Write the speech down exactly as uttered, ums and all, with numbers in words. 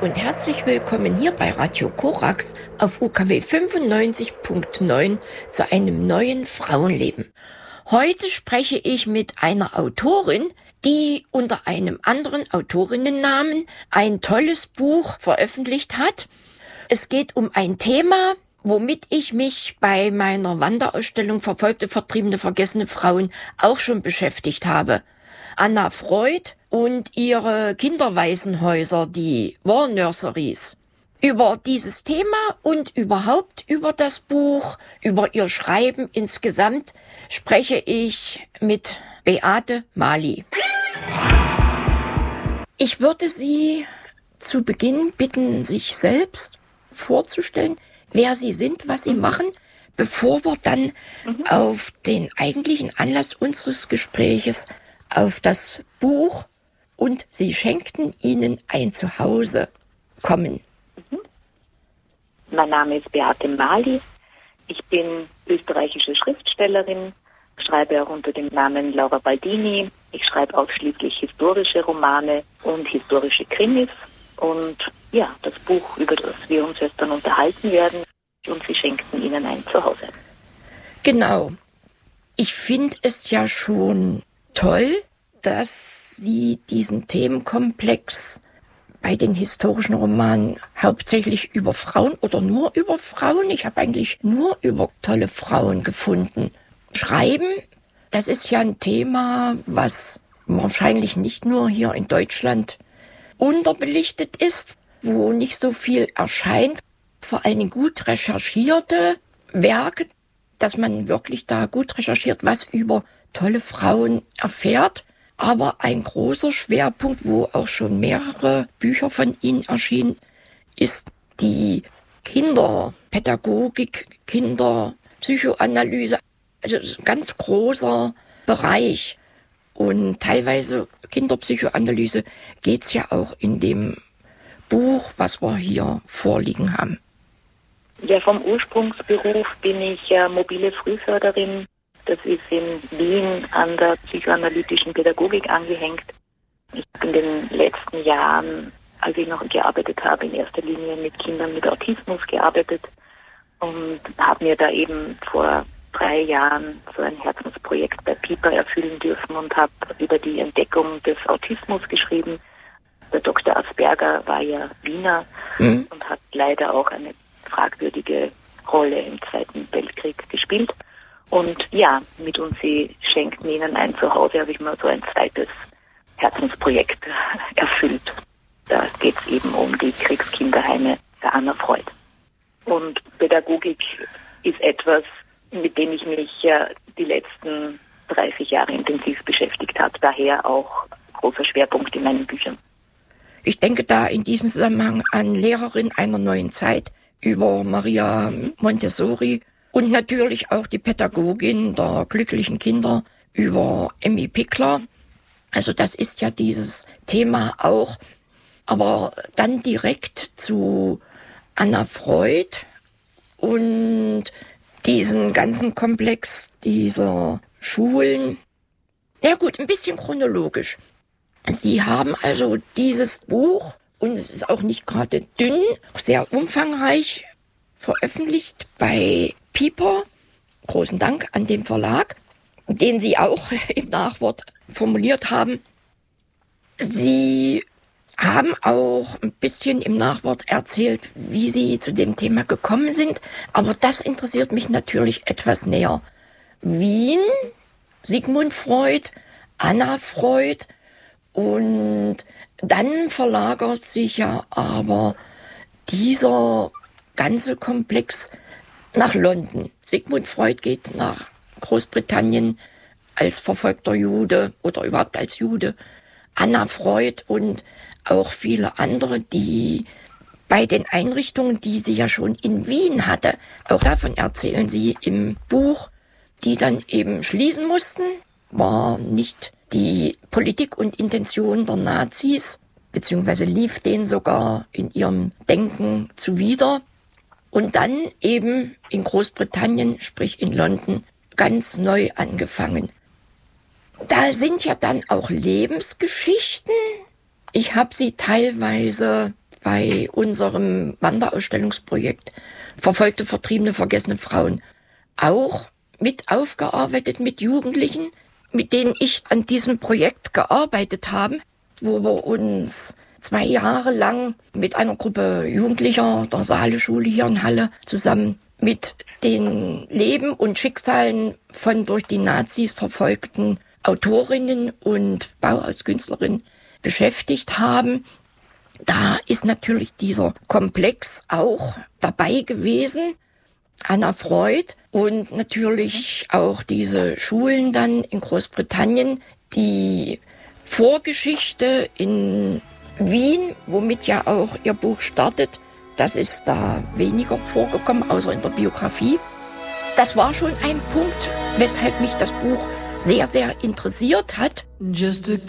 und herzlich willkommen hier bei Radio Korax auf U K W fünfundneunzig Komma neun zu einem neuen Frauenleben. Heute spreche ich mit einer Autorin, die unter einem anderen Autorinnennamen ein tolles Buch veröffentlicht hat. Es geht um ein Thema, womit ich mich bei meiner Wanderausstellung Verfolgte, Vertriebene, Vergessene Frauen auch schon beschäftigt habe. Anna Freud und ihre Kinderwaisenhäuser, die War Nurseries. Über dieses Thema und überhaupt über das Buch, über ihr Schreiben insgesamt spreche ich mit Beate Mali. Ich würde Sie zu Beginn bitten, sich selbst vorzustellen, wer Sie sind, was Sie machen, bevor wir dann mhm. auf den eigentlichen Anlass unseres Gespräches, auf das Buch und Sie schenkten ihnen ein Zuhause kommen. Mhm. Mein Name ist Beate Mali. Ich bin österreichische Schriftstellerin, schreibe auch unter dem Namen Laura Baldini. Ich schreibe ausschließlich historische Romane und historische Krimis. Und ja, das Buch, über das wir uns jetzt dann unterhalten werden, und Sie schenkten ihnen ein Zuhause. Genau. Ich finde es ja schon toll, dass Sie diesen Themenkomplex bei den historischen Romanen hauptsächlich über Frauen oder nur über Frauen, ich habe eigentlich nur über tolle Frauen gefunden, schreiben. Das ist ja ein Thema, was wahrscheinlich nicht nur hier in Deutschland unterbelichtet ist, wo nicht so viel erscheint, vor allen Dingen gut recherchierte Werke, dass man wirklich da gut recherchiert, was über tolle Frauen erfährt. Aber ein großer Schwerpunkt, wo auch schon mehrere Bücher von Ihnen erschienen, ist die Kinderpädagogik, Kinderpsychoanalyse. Also ein ganz großer Bereich. Und teilweise Kinderpsychoanalyse geht's ja auch in dem Buch, was wir hier vorliegen haben. Ja, vom Ursprungsberuf bin ich ja mobile Frühförderin. Das ist in Wien an der psychoanalytischen Pädagogik angehängt. Ich habe in den letzten Jahren, als ich noch gearbeitet habe, in erster Linie mit Kindern mit Autismus gearbeitet und habe mir da eben vor drei Jahren so ein Herzensprojekt bei Piper erfüllen dürfen und habe über die Entdeckung des Autismus geschrieben. Der Doktor Asperger war ja Wiener mhm. und hat leider auch eine fragwürdige Rolle im Zweiten Weltkrieg gespielt. Und ja, mit uns, Sie schenkten ihnen ein Zuhause, habe ich mal so ein zweites Herzensprojekt erfüllt. Da geht es eben um die Kriegskinderheime der Anna Freud. Und Pädagogik ist etwas, mit dem ich mich ja die letzten dreißig Jahre intensiv beschäftigt habe. Daher auch großer Schwerpunkt in meinen Büchern. Ich denke da in diesem Zusammenhang an Lehrerin einer neuen Zeit über Maria Montessori und natürlich auch die Pädagogin der glücklichen Kinder über Emmy Pickler. Also das ist ja dieses Thema auch. Aber dann direkt zu Anna Freud und diesen ganzen Komplex dieser Schulen. Ja gut, ein bisschen chronologisch. Sie haben also dieses Buch, und es ist auch nicht gerade dünn, sehr umfangreich veröffentlicht bei Piper. Großen Dank an den Verlag, den Sie auch im Nachwort formuliert haben. Sie haben auch ein bisschen im Nachwort erzählt, wie Sie zu dem Thema gekommen sind. Aber das interessiert mich natürlich etwas näher. Wien, Sigmund Freud, Anna Freud und dann verlagert sich ja aber dieser ganze Komplex nach London. Sigmund Freud geht nach Großbritannien als verfolgter Jude oder überhaupt als Jude. Anna Freud und auch viele andere, die bei den Einrichtungen, die sie ja schon in Wien hatte, auch davon erzählen sie im Buch, die dann eben schließen mussten, war nicht die Politik und Intention der Nazis, beziehungsweise lief denen sogar in ihrem Denken zuwider. Und dann eben in Großbritannien, sprich in London, ganz neu angefangen. Da sind ja dann auch Lebensgeschichten. Ich habe sie teilweise bei unserem Wanderausstellungsprojekt Verfolgte, Vertriebene, Vergessene Frauen auch mit aufgearbeitet mit Jugendlichen, mit denen ich an diesem Projekt gearbeitet habe, wo wir uns zwei Jahre lang mit einer Gruppe Jugendlicher der Saale-Schule hier in Halle zusammen mit den Leben und Schicksalen von durch die Nazis verfolgten Autorinnen und Bauhauskünstlerinnen beschäftigt haben. Da ist natürlich dieser Komplex auch dabei gewesen, Anna Freud und natürlich auch diese Schulen dann in Großbritannien, die Vorgeschichte in Wien, womit ja auch ihr Buch startet, das ist da weniger vorgekommen, außer in der Biografie. Das war schon ein Punkt, weshalb mich das Buch sehr, sehr interessiert hat. Just a